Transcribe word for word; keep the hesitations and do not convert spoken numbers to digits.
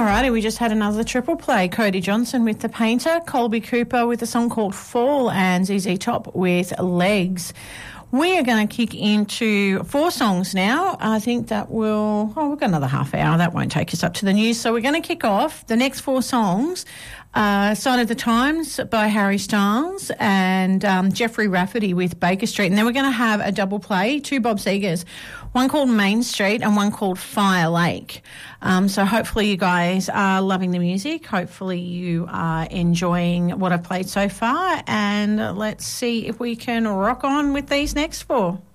Alrighty, we just had another triple play. Cody Johnson with The Painter, Colby Cooper with a song called Fall, and Z Z Top with Legs. We are going to kick into four songs now. I think that will, oh, we've got another half hour. That won't take us up to the news. So we're going to kick off the next four songs. Uh, Sign of the Times by Harry Styles and um, Jeffrey Rafferty with Baker Street. And then we're going to have a double play, two Bob Segers, one called Main Street and one called Fire Lake. Um, so hopefully you guys are loving the music. Hopefully you are enjoying what I've played so far. And let's see if we can rock on with these next four.